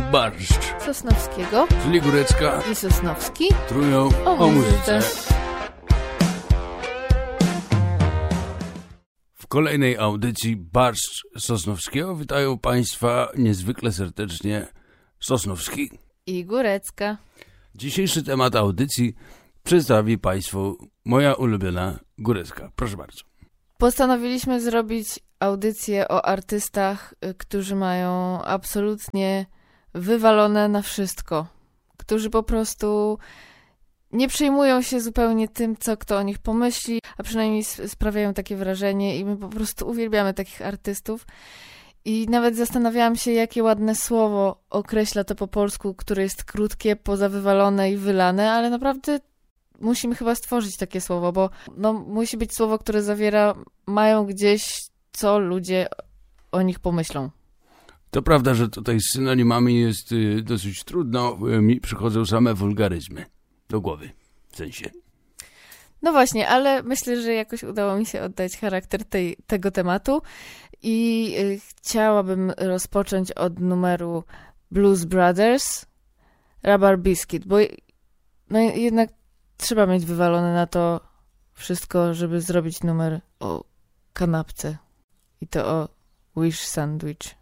Barszcz Sosnowskiego, czyli Górecka i Sosnowski trują o muzyce. W kolejnej audycji Barszcz Sosnowskiego witają Państwa niezwykle serdecznie Sosnowski i Górecka. Dzisiejszy temat audycji przedstawi Państwu moja ulubiona Górecka. Proszę bardzo. Postanowiliśmy zrobić audycję o artystach, którzy mają absolutnie wywalone na wszystko. Którzy po prostu nie przejmują się zupełnie tym, co kto o nich pomyśli, a przynajmniej sprawiają takie wrażenie i my po prostu uwielbiamy takich artystów. I nawet zastanawiałam się, jakie ładne słowo określa to po polsku, które jest krótkie, pozawywalone i wylane, ale naprawdę musimy chyba stworzyć takie słowo, bo musi być słowo, które zawiera, mają gdzieś, co ludzie o nich pomyślą. To prawda, że tutaj z synonimami jest dosyć trudno. Mi przychodzą same wulgaryzmy do głowy, w sensie. No właśnie, ale myślę, że jakoś udało mi się oddać charakter tego tematu i chciałabym rozpocząć od numeru Blues Brothers, Rubber Biscuit, bo jednak trzeba mieć wywalone na to wszystko, żeby zrobić numer o kanapce i to o Wish Sandwich.